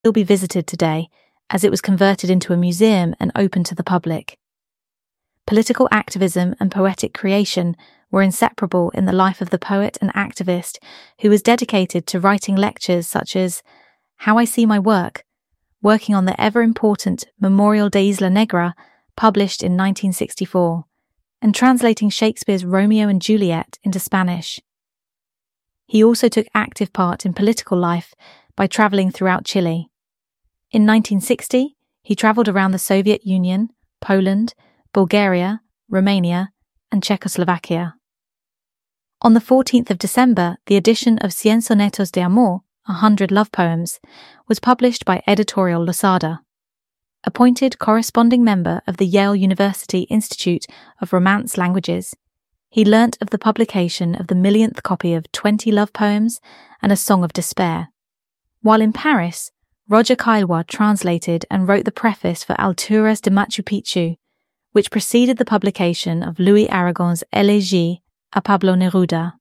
still be visited today, as it was converted into a museum and open to the public. Political activism and poetic creation were inseparable in the life of the poet and activist who was dedicated to writing lectures such as How I See My Work, working on the ever-important Memorial de Isla Negra, published in 1964, and translating Shakespeare's Romeo and Juliet into Spanish. He also took active part in political life by travelling throughout Chile. In 1960, he travelled around the Soviet Union, Poland, Bulgaria, Romania, and Czechoslovakia. On the 14th of December, the edition of Cien Sonetos de Amor, 100 Love Poems, was published by Editorial Losada. Appointed corresponding member of the Yale University Institute of Romance Languages, he learnt of the publication of the millionth copy of 20 love poems and a Song of Despair. While in Paris, Roger Caillois translated and wrote the preface for Alturas de Machu Picchu, which preceded the publication of Louis Aragon's Élégie à Pablo Neruda.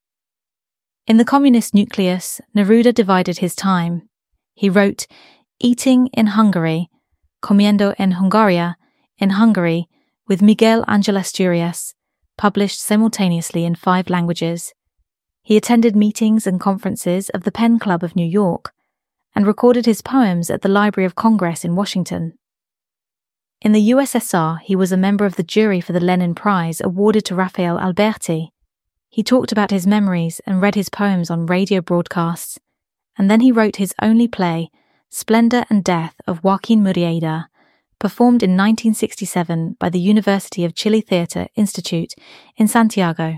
In the communist nucleus, Neruda divided his time. He wrote Eating in Hungary, Comiendo en Hungaria, in Hungary, with Miguel Ángel Asturias, published simultaneously in 5 languages. He attended meetings and conferences of the Penn Club of New York and recorded his poems at the Library of Congress in Washington. In the USSR, he was a member of the jury for the Lenin Prize awarded to Rafael Alberti. He talked about his memories and read his poems on radio broadcasts, and then he wrote his only play, Splendor and Death of Joaquin Murrieta, performed in 1967 by the University of Chile Theatre Institute in Santiago.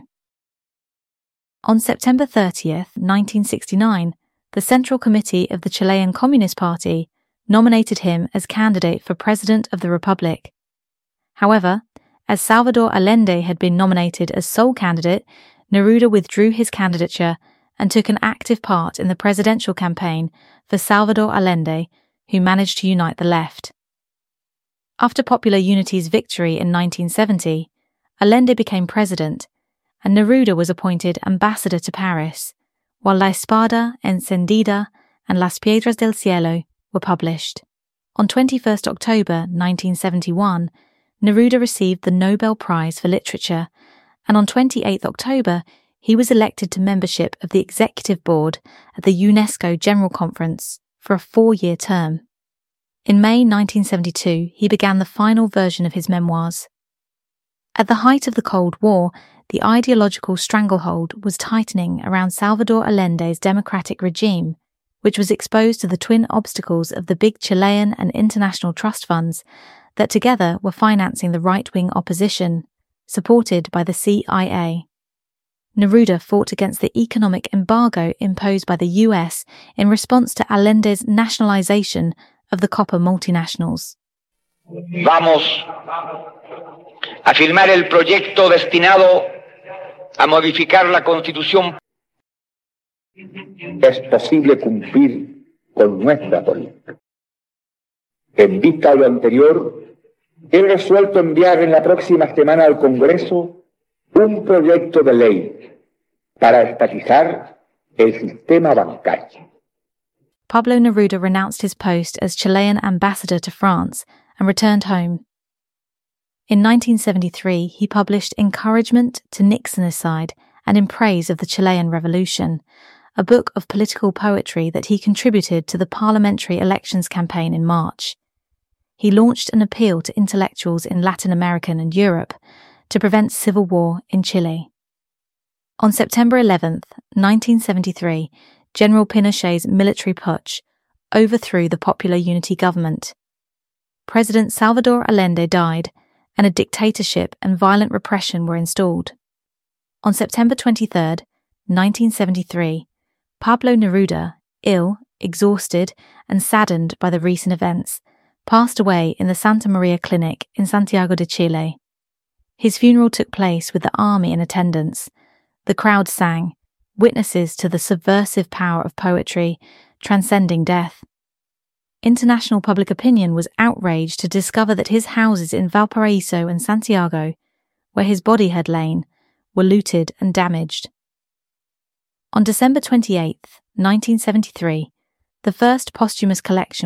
On September 30th, 1969, the Central Committee of the Chilean Communist Party nominated him as candidate for President of the Republic. However, as Salvador Allende had been nominated as sole candidate, Neruda withdrew his candidature and took an active part in the presidential campaign for Salvador Allende, who managed to unite the left. After Popular Unity's victory in 1970, Allende became president, and Neruda was appointed ambassador to Paris, while La Espada Encendida and Las Piedras del Cielo were published. On 21st October 1971, Neruda received the Nobel Prize for Literature, and on 28th October, he was elected to membership of the Executive Board at the UNESCO General Conference for a 4-year term. In May 1972, he began the final version of his memoirs. At the height of the Cold War, the ideological stranglehold was tightening around Salvador Allende's democratic regime, which was exposed to the twin obstacles of the big Chilean and international trust funds that together were financing the right-wing opposition, supported by the CIA. Neruda fought against the economic embargo imposed by the US in response to Allende's nationalization of the copper multinationals. Vamos a firmar el proyecto destinado a modificar la Constitución. Es posible cumplir con nuestra política. En vista de lo anterior, he resuelto enviar en la próxima semana al Congreso un proyecto de ley para estatizar el sistema bancario. Pablo Neruda renounced his post as Chilean ambassador to France and returned home. In 1973, he published Encouragement to Nixonicide and in Praise of the Chilean Revolution, a book of political poetry that he contributed to the parliamentary elections campaign in March. He launched an appeal to intellectuals in Latin America and Europe to prevent civil war in Chile. On September 11, 1973, General Pinochet's military putsch overthrew the Popular Unity government. President Salvador Allende died, and a dictatorship and violent repression were installed. On September 23, 1973, Pablo Neruda, ill, exhausted, and saddened by the recent events, passed away in the Santa Maria Clinic in Santiago de Chile. His funeral took place with the army in attendance. The crowd sang, witnesses to the subversive power of poetry, transcending death. International public opinion was outraged to discover that his houses in Valparaiso and Santiago, where his body had lain, were looted and damaged. On December 28, 1973, The first posthumous collection